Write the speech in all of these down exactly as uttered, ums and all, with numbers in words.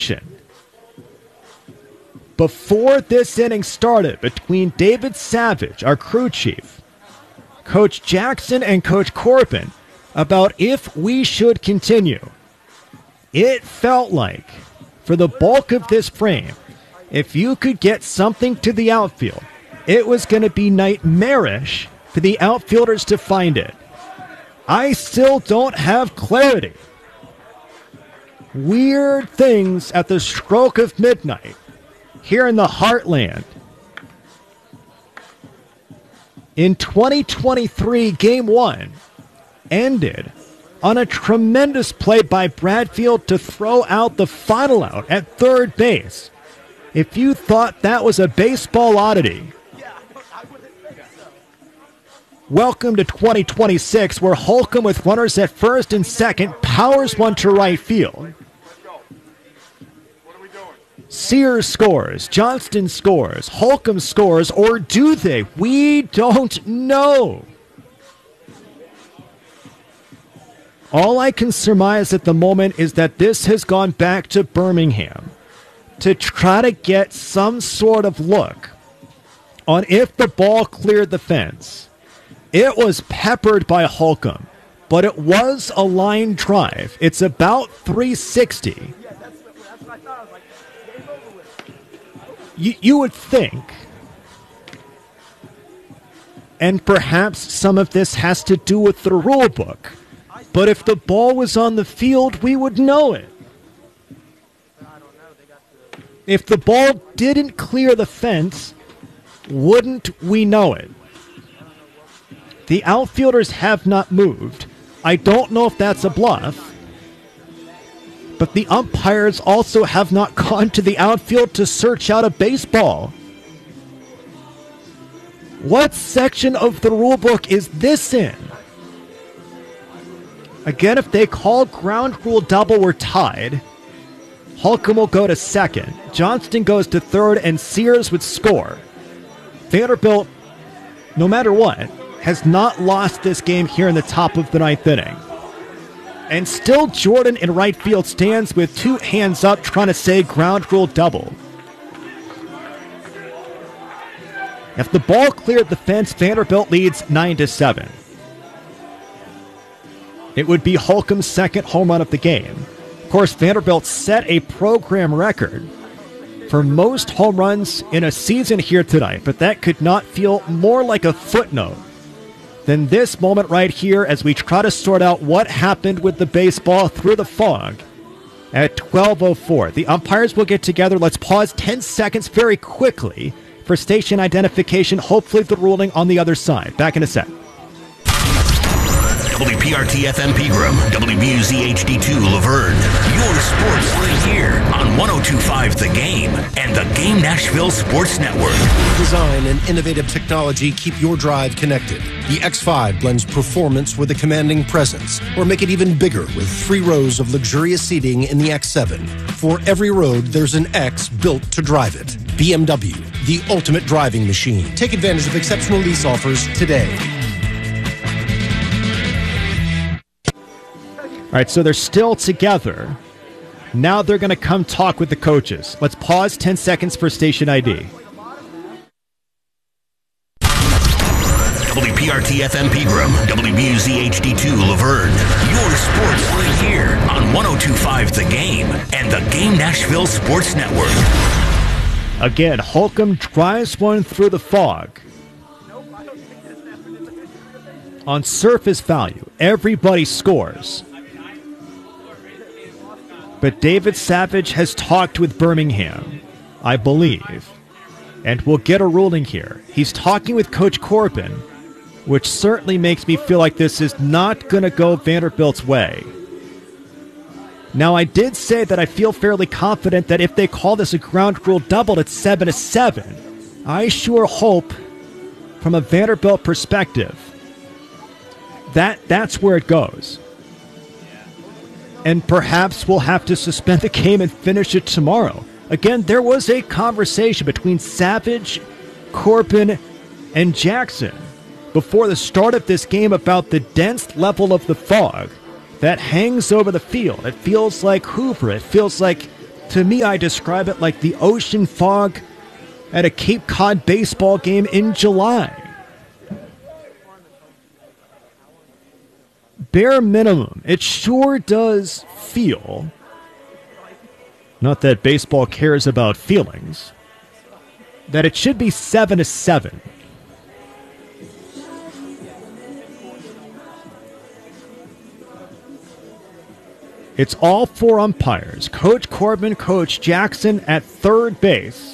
Before this inning started, between David Savage, our crew chief, Coach Jackson, and Coach Corbin, about if we should continue, it felt like, for the bulk of this frame, if you could get something to the outfield, it was going to be nightmarish for the outfielders to find it. I still don't have clarity. Weird things at the stroke of midnight here in the heartland. In twenty twenty-three, Game one ended on a tremendous play by Bradfield to throw out the final out at third base. If you thought that was a baseball oddity, welcome to twenty twenty-six, where Holcomb, with runners at first and second, powers one to right field. Sears scores, Johnston scores, Holcomb scores, or do they? We don't know. All I can surmise at the moment is that this has gone back to Birmingham to try to get some sort of look on if the ball cleared the fence. It was peppered by Holcomb, but it was a line drive. It's about three sixty. You, you would think, and perhaps some of this has to do with the rule book, but if the ball was on the field, we would know it. If the ball didn't clear the fence, wouldn't we know it? The outfielders have not moved. I don't know if that's a bluff. But the umpires also have not gone to the outfield to search out a baseball. What section of the rule book is this in? Again, if they call ground rule double, we're tied. Holcomb will go to second. Johnston goes to third, and Sears would score. Vanderbilt, no matter what, has not lost this game here in the top of the ninth inning. And still Jordan in right field stands with two hands up trying to say ground rule double. If the ball cleared the fence, Vanderbilt leads nine to seven. It would be Holcomb's second home run of the game. Of course, Vanderbilt set a program record for most home runs in a season here tonight, but that could not feel more like a footnote than this moment right here as we try to sort out what happened with the baseball through the fog at twelve oh four. The umpires will get together. Let's pause ten seconds very quickly for station identification. Hopefully the ruling on the other side. Back in a sec. W P R T F M Pegram, W B U Z H D two Laverne. Your sports right here on one oh two point five The Game and the Game Nashville Sports Network. Design and innovative technology keep your drive connected. The X five blends performance with a commanding presence, or make it even bigger with three rows of luxurious seating in the X seven. For every road, there's an X built to drive it. B M W, the ultimate driving machine. Take advantage of exceptional lease offers today. All right, so they're still together. Now they're going to come talk with the coaches. Let's pause ten seconds for station I D. W P R T F M Pegram, W B U Z H D two Laverne. Your sports right here on one oh two point five The Game and the Game Nashville Sports Network. Again, Holcomb drives one through the fog. On surface value, everybody scores. But David Savage has talked with Birmingham, I believe, and we'll get a ruling here. He's talking with Coach Corbin, which certainly makes me feel like this is not going to go Vanderbilt's way. Now, I did say that I feel fairly confident that if they call this a ground rule double, it's seven to seven. I sure hope, from a Vanderbilt perspective, that that's where it goes. And perhaps we'll have to suspend the game and finish it tomorrow. Again, there was a conversation between Savage, Corbin, and Jackson before the start of this game about the dense level of the fog that hangs over the field. It feels like Hoover. It feels like To me, I describe it like the ocean fog at a Cape Cod baseball game in July. Bare minimum, it sure does feel, not that baseball cares about feelings, that it should be seven to seven. It's all four umpires. Coach Corbin, Coach Jackson at third base.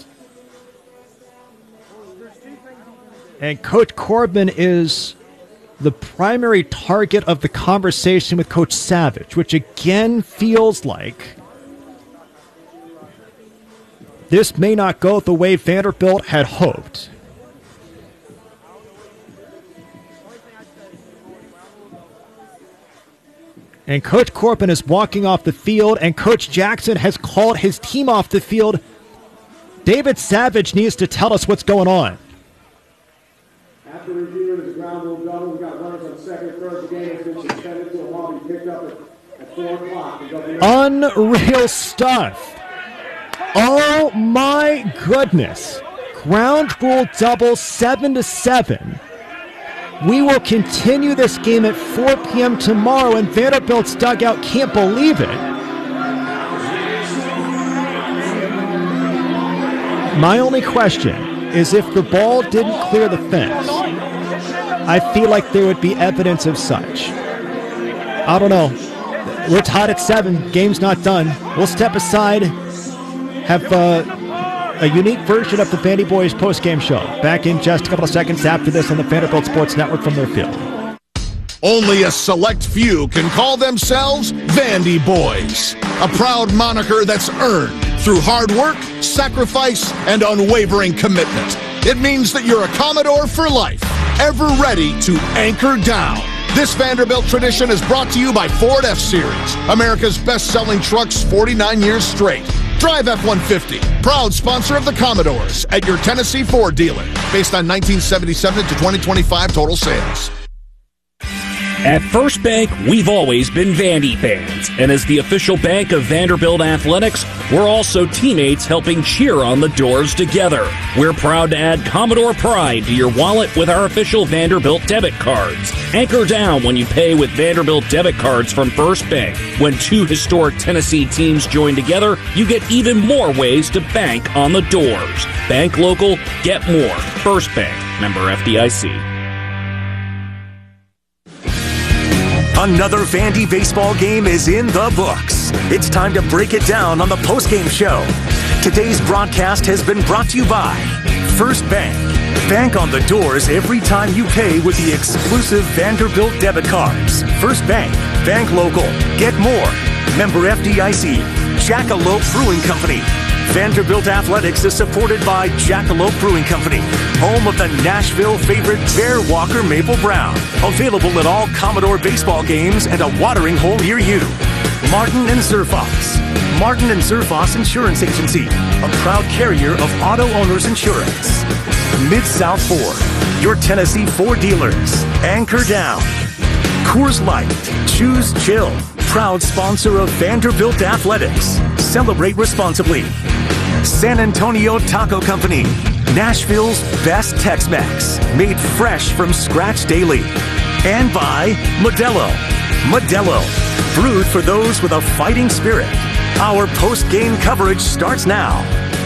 And Coach Corbin is the primary target of the conversation with Coach Savage, which again feels like this may not go the way Vanderbilt had hoped. And Coach Corbin is walking off the field, and Coach Jackson has called his team off the field. David Savage needs to tell us what's going on. After reviewing the ground rule double, we got runners on second, third. The game has been suspended to a ball be picked up at, at four o'clock. Unreal stuff. Oh my goodness. Ground rule double, seven to seven. We will continue this game at four p.m. tomorrow, and Vanderbilt's dugout can't believe it. My only question is if the ball didn't clear the fence, I feel like there would be evidence of such. I don't know. We're tied at seven. Game's not done. We'll step aside, have uh, a unique version of the Vandy Boys postgame show. Back in just a couple of seconds after this on the Vanderbilt Sports Network from their field. Only a select few can call themselves Vandy Boys, a proud moniker that's earned through hard work, sacrifice, and unwavering commitment. It means that you're a Commodore for life, ever ready to anchor down. This Vanderbilt tradition is brought to you by Ford F-Series, America's best-selling trucks forty-nine years straight. Drive F one fifty, proud sponsor of the Commodores at your Tennessee Ford dealer, based on nineteen seventy-seven to twenty twenty-five total sales. At First Bank, we've always been Vandy fans, and as the official bank of Vanderbilt Athletics, we're also teammates helping cheer on the Doors together. We're proud to add Commodore Pride to your wallet with our official Vanderbilt debit cards. Anchor down when you pay with Vanderbilt debit cards from First Bank. When two historic Tennessee teams join together, you get even more ways to bank on the Doors. Bank local, get more. First Bank, member F D I C. Another Vandy baseball game is in the books. It's time to break it down on the postgame show. Today's broadcast has been brought to you by First Bank. Bank on the Doors every time you pay with the exclusive Vanderbilt debit cards. First Bank. Bank local. Get more. Member F D I C. Jackalope Brewing Company. Vanderbilt Athletics is supported by Jackalope Brewing Company, home of the Nashville favorite Bear Walker Maple Brown. Available at all Commodore baseball games and a watering hole near you. Martin and Zerfoss. Martin and Zerfoss Insurance Agency, a proud carrier of auto owners insurance. Mid-South Ford, your Tennessee Ford dealers. Anchor down. Coors Light, choose chill. Proud sponsor of Vanderbilt Athletics. Celebrate responsibly. San Antonio Taco Company, Nashville's best Tex-Mex, made fresh from scratch daily. And by Modelo. Modelo, brewed for those with a fighting spirit. Our post-game coverage starts now.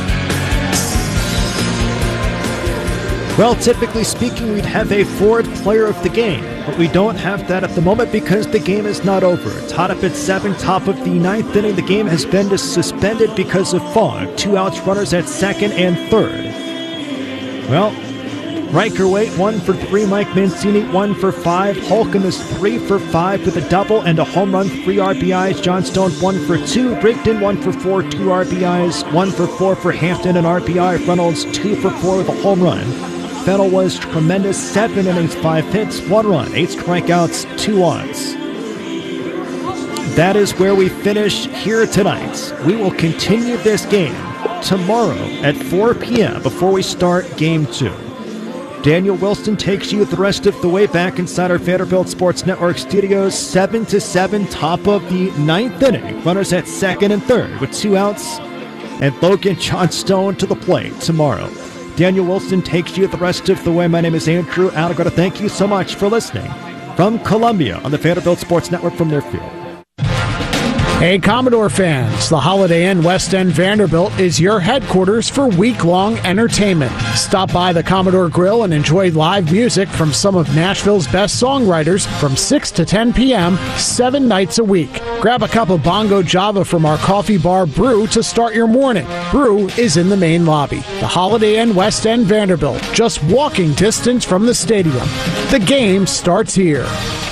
Well, typically speaking, we'd have a Ford player of the game, but we don't have that at the moment because the game is not over. Tied up at seven, top of the ninth inning. The game has been suspended because of fog. Two outs, runners at second and third. Well, Riker Waite, one for three. Mike Mancini, one for five. Holcomb is three for five with a double and a home run, three R B Is. John Stone, one for two. Brigden, one for four, two R B Is. One for four for Hampton, an R B I. Reynolds, two for four with a home run. Fennell was tremendous. Seven innings, five hits, one run, eight strikeouts, two outs. That is where we finish here tonight. We will continue this game tomorrow at four p.m. before we start game two. Daniel Wilson takes you the rest of the way back inside our Vanderbilt Sports Network studios. Seven to seven, top of the ninth inning. Runners at second and third with two outs. and Logan Johnstone to the plate tomorrow. Daniel Wilson takes you the rest of the way. My name is Andrew Allegretti. Thank you so much for listening from Columbia on the Vanderbilt Sports Network from their field. Hey, Commodore fans, the Holiday Inn West End Vanderbilt is your headquarters for week-long entertainment. Stop by the Commodore Grill and enjoy live music from some of Nashville's best songwriters from six to ten p.m., seven nights a week. Grab a cup of Bongo Java from our coffee bar Brew to start your morning. Brew is in the main lobby. The Holiday Inn West End Vanderbilt, just walking distance from the stadium. The game starts here.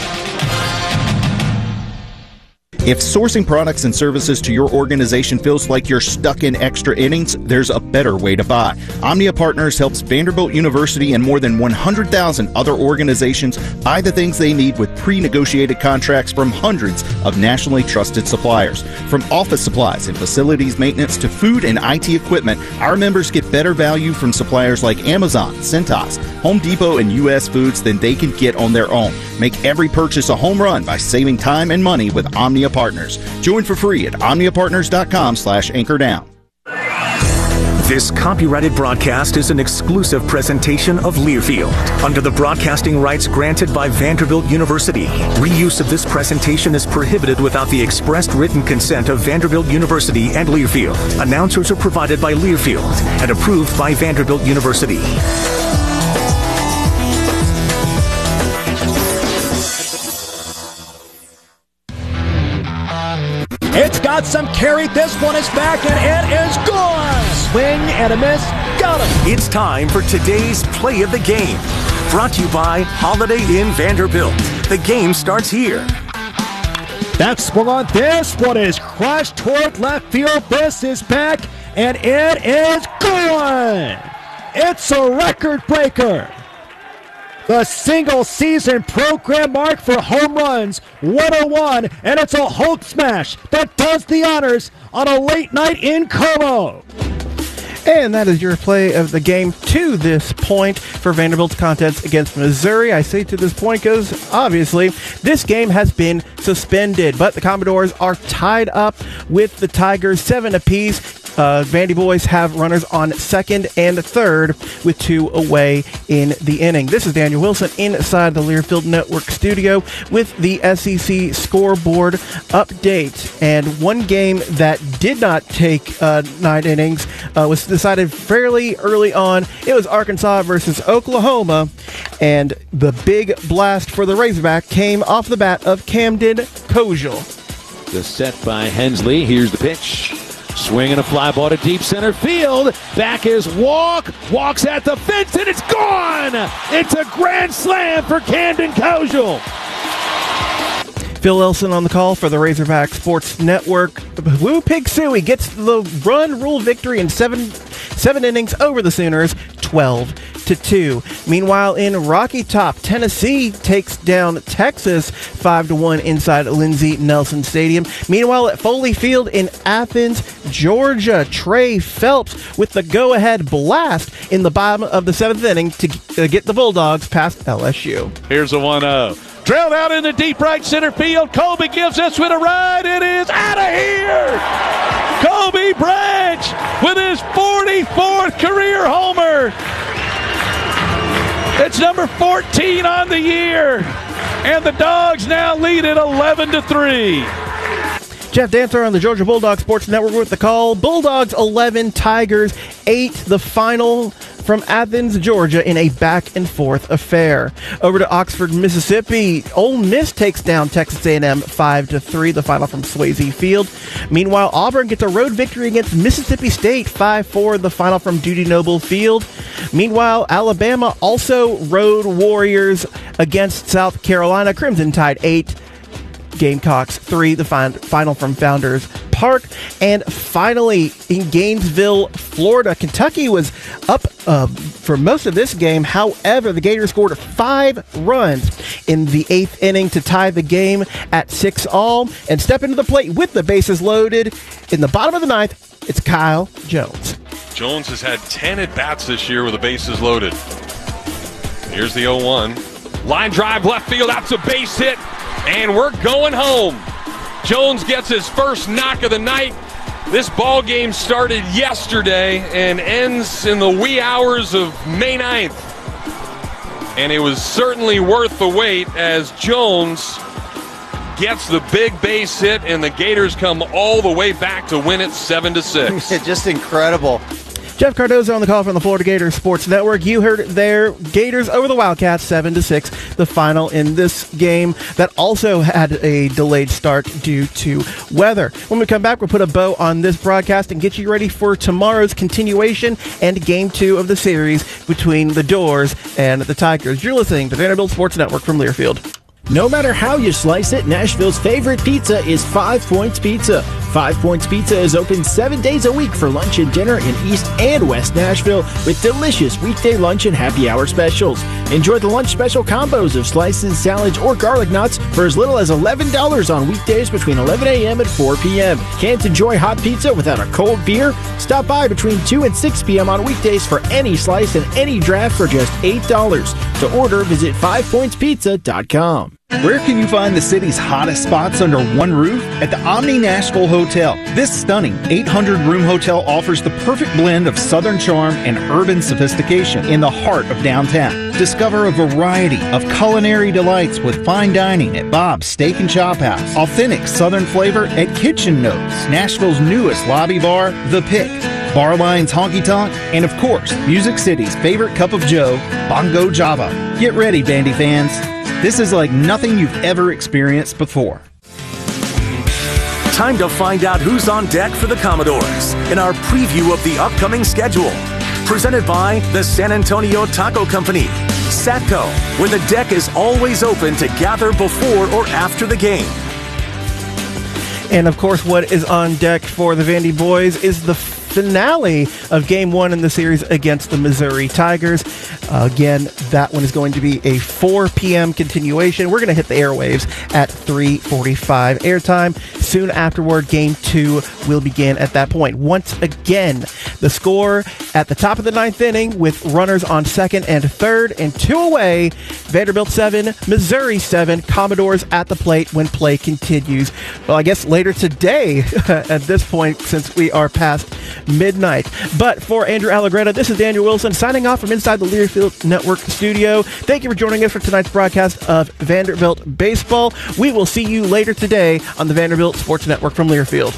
If sourcing products and services to your organization feels like you're stuck in extra innings, there's a better way to buy. Omnia Partners helps Vanderbilt University and more than one hundred thousand other organizations buy the things they need with pre-negotiated contracts from hundreds of nationally trusted suppliers. From office supplies and facilities maintenance to food and I T equipment, our members get better value from suppliers like Amazon, Cintas, Home Depot, and U S Foods than they can get on their own. Make every purchase a home run by saving time and money with Omnia Partners. Join for free at omniapartners.com slash anchor down. This copyrighted broadcast is an exclusive presentation of Learfield under the broadcasting rights granted by Vanderbilt University. Reuse of this presentation is prohibited without the expressed written consent of Vanderbilt University and Learfield. Announcers are provided by Learfield and approved by Vanderbilt University. It's got some carry. This one is back, and it is gone. Swing and a miss. Got him. It's time for today's Play of the Game. Brought to you by Holiday Inn Vanderbilt. The game starts here. That swung on. This one is crushed toward left field. This is back, and it is gone. It's a record breaker. The single-season program mark for home runs, one oh one, and it's a Hulk smash that does the honors on a late night in Como. And that is your play of the game to this point for Vanderbilt's contest against Missouri. I say to this point because, obviously, this game has been suspended. But the Commodores are tied up with the Tigers, seven apiece. Uh, Vandy boys have runners on second and third with two away in the inning. This is Daniel Wilson inside the Learfield Network studio with the S E C scoreboard update. And one game that did not take uh, nine innings uh, was decided fairly early on. It was Arkansas versus Oklahoma, and the big blast for the Razorback came off the bat of Camden Koziel. The set by Hensley. Here's the pitch. Swing and a fly ball to deep center field. Back is Walk. Walks at the fence, and it's gone! It's a grand slam for Camden Koziel. Phil Elson on the call for the Razorback Sports Network. Woo Pig Suey gets the run rule victory in seven seven innings over the Sooners, twelve to two. Meanwhile, in Rocky Top, Tennessee takes down Texas five to one inside Lindsey Nelson Stadium. Meanwhile, at Foley Field in Athens, Georgia, Trey Phelps with the go-ahead blast in the bottom of the seventh inning to get the Bulldogs past L S U. Here's a one oh. Drilled out in the deep right center field. Colby gives us with a ride. It is out of here. Colby Branch with his forty-fourth career homer. It's number fourteen on the year. And the Dogs now lead it eleven to three. Jeff Dancer on the Georgia Bulldog Sports Network with the call. Bulldogs eleven, Tigers eight, the final from Athens, Georgia, in a back-and-forth affair. Over to Oxford, Mississippi. Ole Miss takes down Texas A and M five to three, the final from Swayze Field. Meanwhile, Auburn gets a road victory against Mississippi State five four, the final from Dudy Noble Field. Meanwhile, Alabama also road warriors against South Carolina. Crimson Tide eight, Gamecocks three, the fin- final from Founders Park. And finally, in Gainesville, Florida, Kentucky was up uh, for most of this game. However, the Gators scored five runs in the eighth inning to tie the game at six all and step into the plate with the bases loaded. In the bottom of the ninth, it's Kyle Jones. Jones has had ten at-bats this year with the bases loaded. Here's the oh one. Line drive left field, that's a base hit. And we're going home. Jones gets his first knock of the night. This ball game started yesterday and ends in the wee hours of May ninth. And it was certainly worth the wait as Jones gets the big base hit and the Gators come all the way back to win it seven to six. Just incredible. Jeff Cardozo on the call from the Florida Gators Sports Network. You heard it there. Gators over the Wildcats, seven to six, the final in this game that also had a delayed start due to weather. When we come back, we'll put a bow on this broadcast and get you ready for tomorrow's continuation and game two of the series between the Doors and the Tigers. You're listening to Vanderbilt Sports Network from Learfield. No matter how you slice it, Nashville's favorite pizza is Five Points Pizza. Five Points Pizza is open seven days a week for lunch and dinner in East and West Nashville with delicious weekday lunch and happy hour specials. Enjoy the lunch special combos of slices, salads, or garlic knots for as little as eleven dollars on weekdays between eleven a.m. and four p.m. Can't enjoy hot pizza without a cold beer? Stop by between two and six p.m. on weekdays for any slice and any draft for just eight dollars. To order, visit five points pizza dot com. Where can you find the city's hottest spots under one roof? At the Omni Nashville Hotel. This stunning eight hundred room hotel offers the perfect blend of southern charm and urban sophistication in the heart of downtown. Discover a variety of culinary delights with fine dining at Bob's Steak and Chop House, authentic southern flavor at Kitchen Notes, Nashville's newest lobby bar, The Pick, Barline's Honky Tonk, and of course, Music City's favorite cup of joe, Bongo Java. Get ready, Vandy fans. This is like nothing you've ever experienced before. Time to find out who's on deck for the Commodores in our preview of the upcoming schedule. Presented by the San Antonio Taco Company, Satco, where the deck is always open to gather before or after the game. And of course, what is on deck for the Vandy boys is the finale of game one in the series against the Missouri Tigers. Uh, again, that one is going to be a four p.m. continuation. We're going to hit the airwaves at three forty-five airtime. Soon afterward, game two will begin at that point. Once again, the score at the top of the ninth inning with runners on second and third and two away. Vanderbilt seven, Missouri seven, Commodores at the plate when play continues. Well, I guess later today at this point, since we are past midnight. But for Andrew Allegretta, this is Daniel Wilson signing off from inside the Learfield Network studio. Thank you for joining us for tonight's broadcast of Vanderbilt Baseball. We will see you later today on the Vanderbilt Sports Network from Learfield.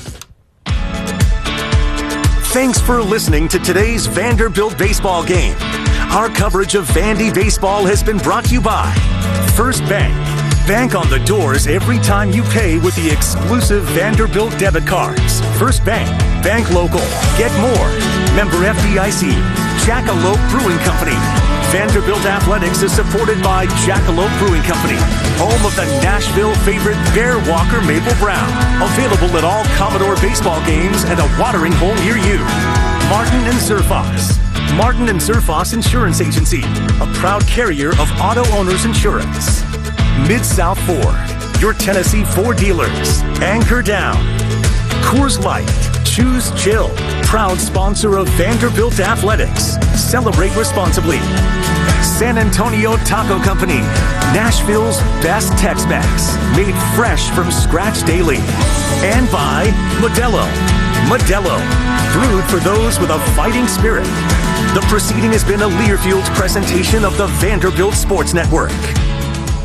Thanks for listening to today's Vanderbilt baseball game. Our coverage of Vandy baseball has been brought to you by First Bank. Bank on the doors every time you pay with the exclusive Vanderbilt debit cards. First Bank. Bank local. Get more. Member F D I C. Jackalope Brewing Company. Vanderbilt Athletics is supported by Jackalope Brewing Company, home of the Nashville favorite Bear Walker Maple Brown. Available at all Commodore baseball games and a watering hole near you. Martin and Surfoss. Martin and Surfoss Insurance Agency, a proud carrier of auto owners insurance. Mid-South Ford, your Tennessee Ford dealers. Anchor Down. Coors Light. Choose Chill. Proud sponsor of Vanderbilt Athletics. Celebrate responsibly. San Antonio Taco Company. Nashville's best Tex-Mex. Made fresh from scratch daily. And by Modelo. Modelo. Brewed for those with a fighting spirit. The proceeding has been a Learfield presentation of the Vanderbilt Sports Network.